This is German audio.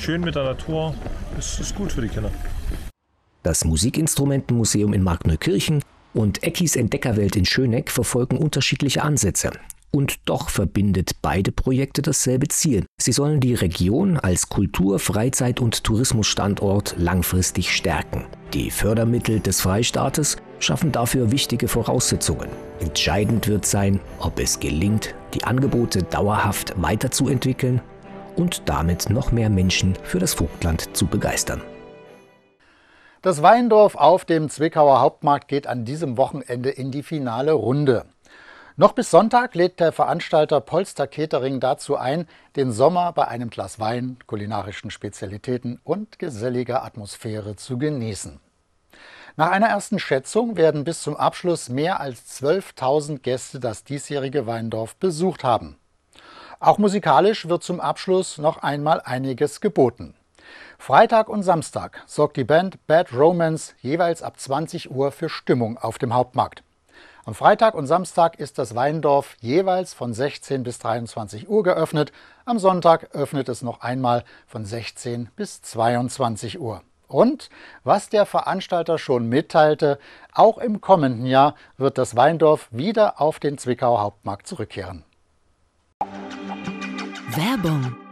schön mit der Natur. Es ist gut für die Kinder. Das Musikinstrumentenmuseum in Markneukirchen und Eckis Entdeckerwelt in Schöneck verfolgen unterschiedliche Ansätze. Und doch verbindet beide Projekte dasselbe Ziel. Sie sollen die Region als Kultur-, Freizeit- und Tourismusstandort langfristig stärken. Die Fördermittel des Freistaates schaffen dafür wichtige Voraussetzungen. Entscheidend wird sein, ob es gelingt, die Angebote dauerhaft weiterzuentwickeln und damit noch mehr Menschen für das Vogtland zu begeistern. Das Weindorf auf dem Zwickauer Hauptmarkt geht an diesem Wochenende in die finale Runde. Noch bis Sonntag lädt der Veranstalter Polster Catering dazu ein, den Sommer bei einem Glas Wein, kulinarischen Spezialitäten und geselliger Atmosphäre zu genießen. Nach einer ersten Schätzung werden bis zum Abschluss mehr als 12.000 Gäste das diesjährige Weindorf besucht haben. Auch musikalisch wird zum Abschluss noch einmal einiges geboten. Freitag und Samstag sorgt die Band Bad Romance jeweils ab 20 Uhr für Stimmung auf dem Hauptmarkt. Am Freitag und Samstag ist das Weindorf jeweils von 16 bis 23 Uhr geöffnet. Am Sonntag öffnet es noch einmal von 16 bis 22 Uhr. Und, was der Veranstalter schon mitteilte, auch im kommenden Jahr wird das Weindorf wieder auf den Zwickauer Hauptmarkt zurückkehren. Werbung